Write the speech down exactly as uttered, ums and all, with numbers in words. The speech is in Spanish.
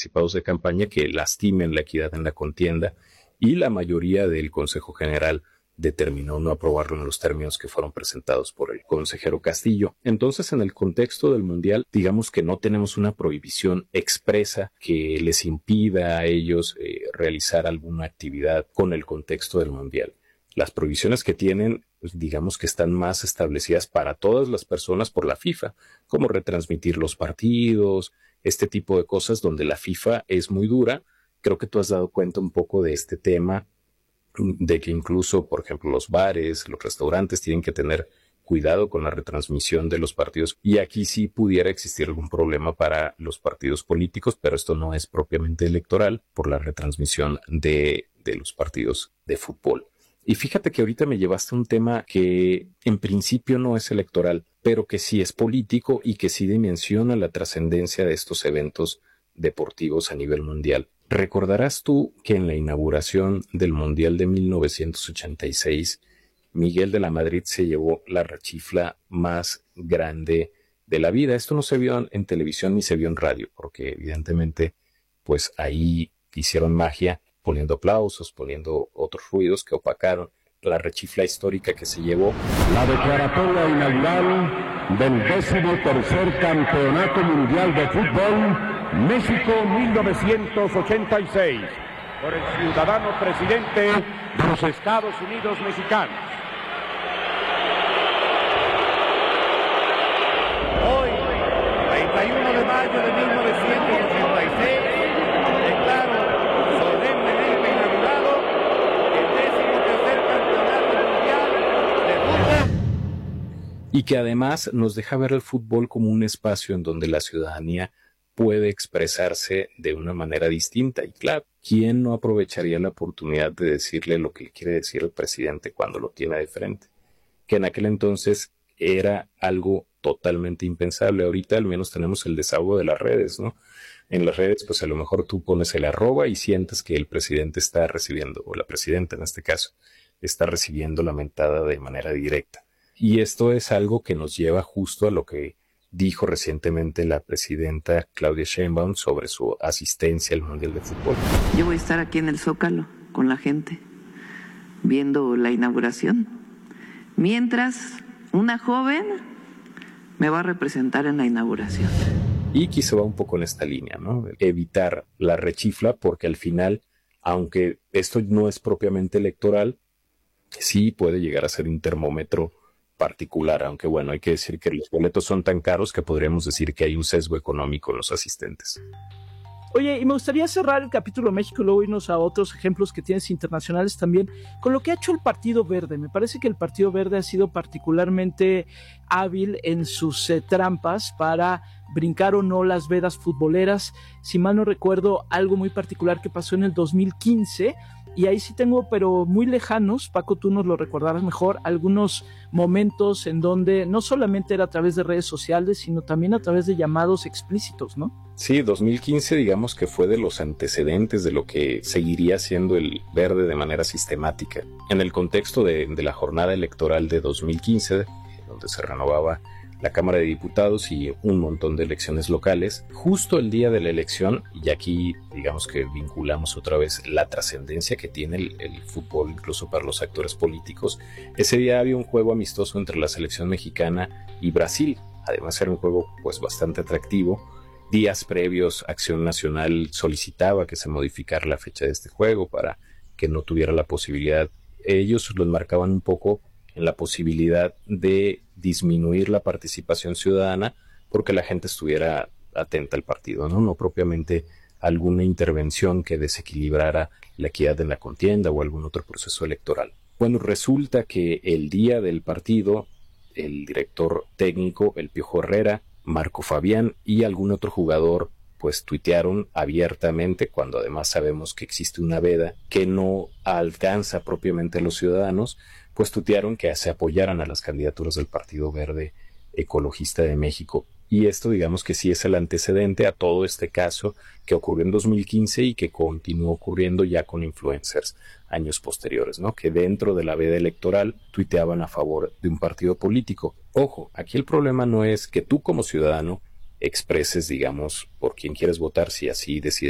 anticipados de campaña que lastimen la equidad en la contienda, y la mayoría del Consejo General determinó no aprobarlo en los términos que fueron presentados por el consejero Castillo. Entonces, en el contexto del Mundial, digamos que no tenemos una prohibición expresa que les impida a ellos eh, realizar alguna actividad con el contexto del Mundial. Las prohibiciones que tienen, pues, digamos que están más establecidas para todas las personas por la FIFA, como retransmitir los partidos, este tipo de cosas donde la FIFA es muy dura. Creo que tú has dado cuenta un poco de este tema, de que incluso, por ejemplo, los bares, los restaurantes tienen que tener cuidado con la retransmisión de los partidos, y aquí sí pudiera existir algún problema para los partidos políticos, pero esto no es propiamente electoral por la retransmisión de, de los partidos de fútbol. Y fíjate que ahorita me llevaste a un tema que en principio no es electoral, pero que sí es político y que sí dimensiona la trascendencia de estos eventos deportivos a nivel mundial. Recordarás tú que en la inauguración del Mundial de mil novecientos ochenta y seis, Miguel de la Madrid se llevó la rechifla más grande de la vida. Esto no se vio en televisión ni se vio en radio, porque evidentemente pues ahí hicieron magia, poniendo aplausos, poniendo otros ruidos que opacaron la rechifla histórica que se llevó. La declaratoria inaugural del décimo tercer Campeonato Mundial de Fútbol México mil novecientos ochenta y seis, por el ciudadano presidente de los Estados Unidos mexicanos. Hoy, treinta y uno de mayo de mil novecientos ochenta y seis, declaro solemnemente inaugurado el décimo tercer Campeonato Mundial de Fútbol. Y que además nos deja ver el fútbol como un espacio en donde la ciudadanía puede expresarse de una manera distinta. Y claro, ¿quién no aprovecharía la oportunidad de decirle lo que quiere decir el presidente cuando lo tiene de frente? Que en aquel entonces era algo totalmente impensable. Ahorita al menos tenemos el desahogo de las redes, ¿no? En las redes, pues a lo mejor tú pones el arroba y sientes que el presidente está recibiendo, o la presidenta en este caso, está recibiendo la mentada de manera directa. Y esto es algo que nos lleva justo a lo que dijo recientemente la presidenta Claudia Sheinbaum sobre su asistencia al Mundial de Fútbol. Yo voy a estar aquí en el Zócalo con la gente, viendo la inauguración, mientras una joven me va a representar en la inauguración. Y quizá va un poco en esta línea, ¿no? Evitar la rechifla, porque al final, aunque esto no es propiamente electoral, sí puede llegar a ser un termómetro particular, aunque bueno, hay que decir que los boletos son tan caros que podríamos decir que hay un sesgo económico en los asistentes. Oye, y me gustaría cerrar el capítulo México y luego irnos a otros ejemplos que tienes internacionales también, con lo que ha hecho el Partido Verde. Me parece que el Partido Verde ha sido particularmente hábil en sus eh, trampas para brincar o no las vedas futboleras. Si mal no recuerdo, algo muy particular que pasó en el dos mil quince, y ahí sí tengo, pero muy lejanos, Paco, tú nos lo recordarás mejor, algunos momentos en donde no solamente era a través de redes sociales, sino también a través de llamados explícitos, ¿no? Sí, dos mil quince digamos que fue de los antecedentes de lo que seguiría siendo el Verde de manera sistemática. En el contexto de, de la jornada electoral de dos mil quince, donde se renovaba la Cámara de Diputados y un montón de elecciones locales, justo el día de la elección, y aquí digamos que vinculamos otra vez la trascendencia que tiene el, el fútbol incluso para los actores políticos, ese día había un juego amistoso entre la selección mexicana y Brasil. Además era un juego pues bastante atractivo. Días previos, Acción Nacional solicitaba que se modificara la fecha de este juego para que no tuviera la posibilidad. Ellos lo enmarcaban un poco en la posibilidad de disminuir la participación ciudadana porque la gente estuviera atenta al partido, ¿no? No propiamente alguna intervención que desequilibrara la equidad en la contienda o algún otro proceso electoral. Bueno, resulta que el día del partido, el director técnico, el Piojo Herrera, Marco Fabián y algún otro jugador pues tuitearon abiertamente, cuando además sabemos que existe una veda que no alcanza propiamente a los ciudadanos, pues tuitearon que se apoyaran a las candidaturas del Partido Verde Ecologista de México. Y esto digamos que sí es el antecedente a todo este caso que ocurrió en dos mil quince y que continuó ocurriendo ya con influencers años posteriores, ¿no? Que dentro de la veda electoral tuiteaban a favor de un partido político. Ojo, aquí el problema no es que tú como ciudadano expreses, digamos, por quién quieres votar, si así decides